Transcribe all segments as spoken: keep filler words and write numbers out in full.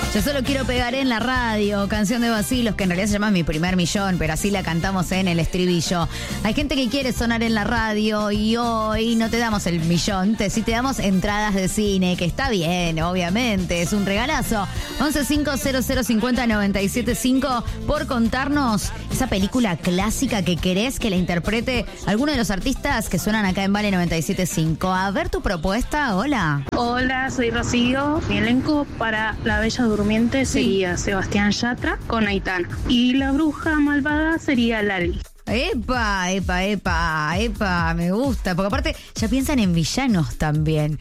Yo solo quiero pegar en la radio, canción de Bacilos, que en realidad se llama Mi Primer Millón, pero así la cantamos en el estribillo. Hay gente que quiere sonar en la radio y hoy no te damos el millón, te, sí te damos entradas de cine, que está bien, obviamente, es un regalazo. once cinco cero cero cincuenta noventa y siete cinco por contarnos esa película clásica que querés que la interprete alguno de los artistas que suenan acá en Vale noventa y siete cinco. A ver tu propuesta, hola. Hola, soy Rocío. Mi elenco para La Bella Durmiente sería sí. Sebastián Yatra con Aitana. Y la bruja malvada sería Lali. Epa, epa, epa, epa, me gusta. Porque aparte ya piensan en villanos también.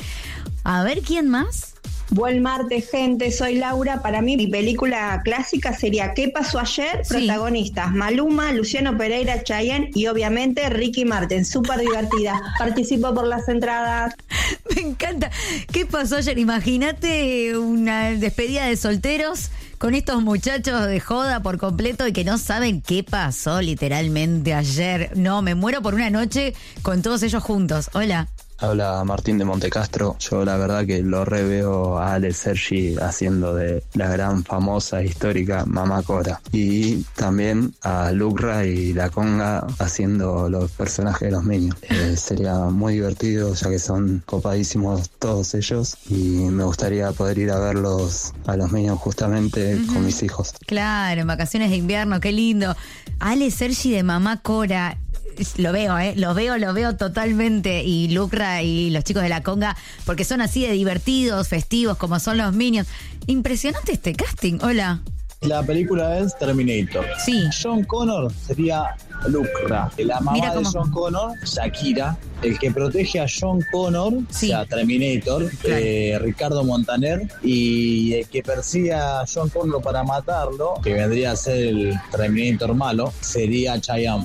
A ver, ¿quién más? Buen martes, gente, soy Laura. Para mí, mi película clásica sería ¿Qué pasó ayer? Sí. Protagonistas: Maluma, Luciano Pereira, Chayanne y obviamente Ricky Martin. Súper divertida. Participo por las entradas. Me encanta. ¿Qué pasó ayer? Imagínate una despedida de solteros con estos muchachos de joda por completo y que no saben qué pasó literalmente ayer. No, me muero por una noche con todos ellos juntos. Hola. Habla Martín de Montecastro. Yo la verdad que lo reveo a Ale Sergi haciendo de la gran famosa histórica Mamá Cora. Y también a Lucra y la Conga haciendo los personajes de los Minions. Eh, sería muy divertido ya que son copadísimos todos ellos y me gustaría poder ir a verlos a los Minions justamente uh-huh. con mis hijos. Claro, en vacaciones de invierno, qué lindo. Ale Sergi de Mamá Cora. Lo veo, ¿eh? Lo veo, lo veo totalmente. Y Lucra y los chicos de la Conga, porque son así de divertidos, festivos, como son los Minions. Impresionante este casting. Hola. La película es Terminator. Sí. John Connor sería Lucra. La mamá Mira de cómo... John Connor, Shakira. El que protege a John Connor, sí. o sea, Terminator, claro. eh, Ricardo Montaner. Y el que persigue a John Connor para matarlo, que vendría a ser el Terminator malo, sería Chayanne.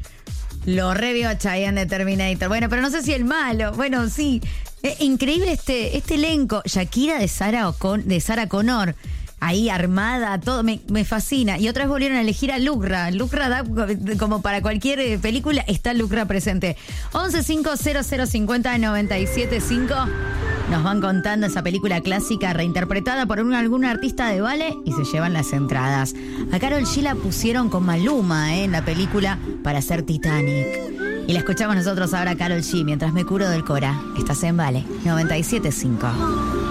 Lo revio a Chayanne de Terminator. Bueno, pero no sé si el malo. Bueno, sí. Es increíble este, este elenco. Shakira de Sarah, Ocon- de Sarah Connor. Ahí armada, todo. Me, me fascina. Y otra vez volvieron a elegir a Lucra. Lucra da como para cualquier película. Está Lucra presente. once cinco cero cero cincuenta noventa y siete cinco. Nos van contando esa película clásica reinterpretada por un, algún artista de Vale y se llevan las entradas. A Karol G la pusieron con Maluma eh, en la película para hacer Titanic. Y la escuchamos nosotros ahora, Karol G, mientras me curo del Cora. Estás en Vale noventa y siete cinco.